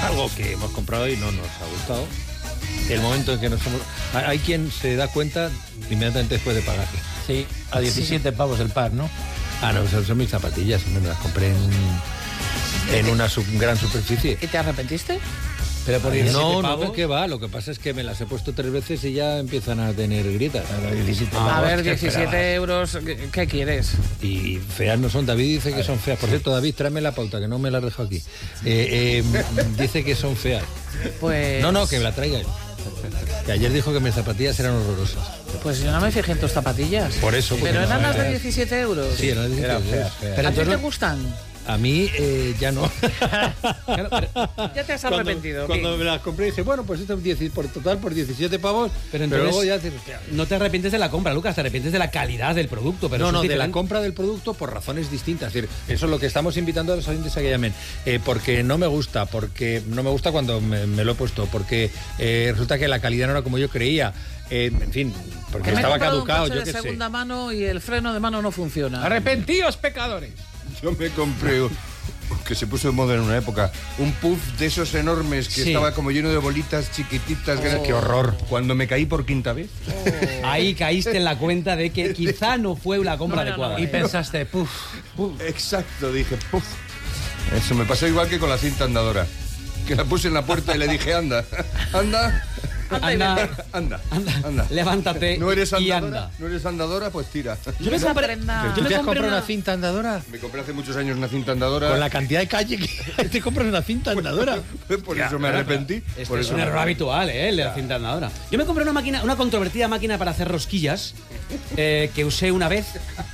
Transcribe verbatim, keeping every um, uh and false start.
algo que hemos comprado y no nos ha gustado. El momento en que nos hemos... Hay quien se da cuenta inmediatamente después de pagar. Sí, a diecisiete sí. pavos el par, ¿no? Ah, no, son, son mis zapatillas, me las compré en, en una sub, gran superficie. ¿Y te arrepentiste? Pero por no, pavos... no, ¿qué va? Lo que pasa es que me las he puesto tres veces y ya empiezan a tener grietas. A, a ver, diecisiete euros, ¿qué, ¿qué quieres? Y feas no son. David dice que son feas. Por cierto, David, tráeme la pauta, que no me la has dejado aquí. Eh, eh, dice que son feas. Pues... No, no, que me la traiga él. Que ayer dijo que mis zapatillas eran horrorosas. Pues yo no me fijé en tus zapatillas. Por eso. Pero eran no, las de diecisiete euros. Sí, eran de diecisiete euros. Pero ¿a ti te gustan? A mí eh, ya no. Claro, ya te has arrepentido. Cuando, cuando me las compré dije, bueno, pues esto es por total por diecisiete pavos. Pero, entonces, pero luego ya te... no te arrepientes de la compra, Lucas, te arrepientes de la calidad del producto. Pero no, no, de la compra del producto por razones distintas. Es decir, eso es lo que estamos invitando a los oyentes a que llamen. Eh, porque no me gusta, porque no me gusta cuando me, me lo he puesto, porque eh, resulta que la calidad no era como yo creía. Eh, en fin, porque que estaba me he caducado, un coche yo qué de sé. segunda mano y el freno de mano no funciona. ¡Arrepentíos, pecadores! Yo me compré, que se puso de moda en una época, un puff de esos enormes que sí. estaba como lleno de bolitas chiquititas. Oh. ¡Qué horror! Cuando me caí por quinta vez. Oh. Ahí caíste en la cuenta de que quizá no fue la compra no, no, adecuada. No, no, y pensaste, puff, puff. Exacto, dije, puff. Eso me pasó igual que con la cinta andadora. Que la puse en la puerta y le dije, anda, anda... Anda, anda, anda, anda, levántate ¿No eres andadora? y anda. ¿No eres andadora? Pues tira. Yo me compré, ¿Tú te has comprado una... una cinta andadora? Me compré hace muchos años una cinta andadora. Con la cantidad de calle que te compras una cinta andadora. Por, por eso me arrepentí. Este por es eso un error habitual, ¿eh? El de la cinta andadora. Yo me compré una máquina, una controvertida máquina para hacer rosquillas eh, que usé una vez.